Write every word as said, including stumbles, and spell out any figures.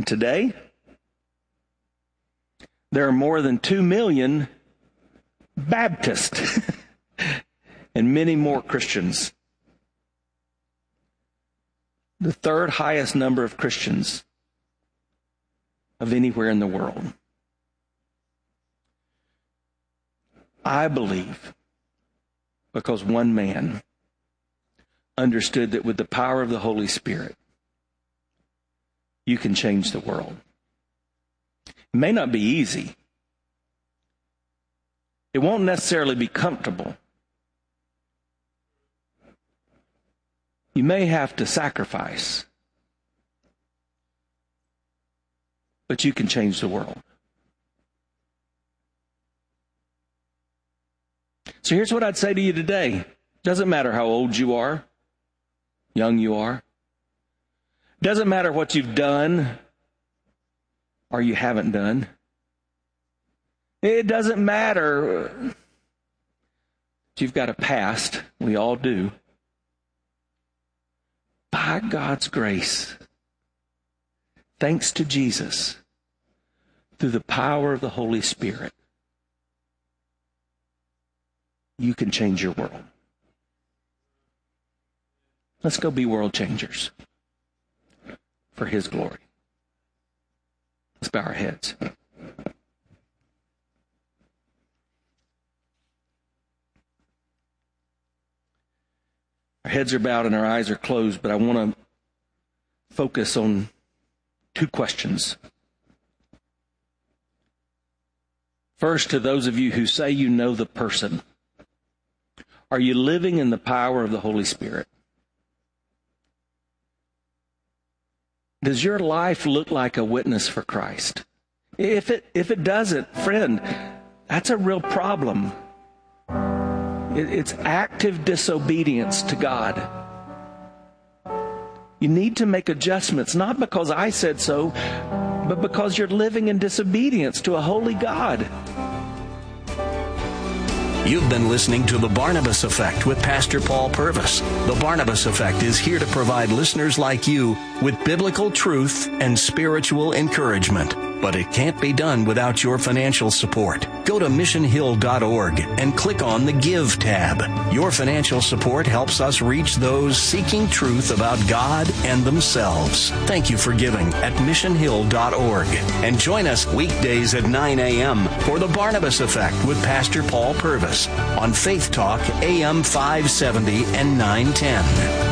today, there are more than two million Baptists and many more Christians. The third highest number of Christians of anywhere in the world. I believe because one man understood that with the power of the Holy Spirit, you can change the world. It may not be easy. It won't necessarily be comfortable. You may have to sacrifice, but you can change the world. So here's what I'd say to you today. Doesn't matter how old you are, young you are. Doesn't matter what you've done or you haven't done. It doesn't matter if you've got a past. We all do. By God's grace, thanks to Jesus, through the power of the Holy Spirit, you can change your world. Let's go be world changers for His glory. Let's bow our heads. Our heads are bowed and our eyes are closed, but I want to focus on two questions. First, to those of you who say you know the person, are you living in the power of the Holy Spirit? Does your life look like a witness for Christ? If it if it doesn't, friend, that's a real problem. It's active disobedience to God. You need to make adjustments, not because I said so, but because you're living in disobedience to a holy God. You've been listening to The Barnabas Effect with Pastor Paul Purvis. The Barnabas Effect is here to provide listeners like you with biblical truth and spiritual encouragement. But it can't be done without your financial support. Go to mission hill dot org and click on the Give tab. Your financial support helps us reach those seeking truth about God and themselves. Thank you for giving at mission hill dot org. And join us weekdays at nine a.m. for The Barnabas Effect with Pastor Paul Purvis on Faith Talk A M five seventy and nine ten.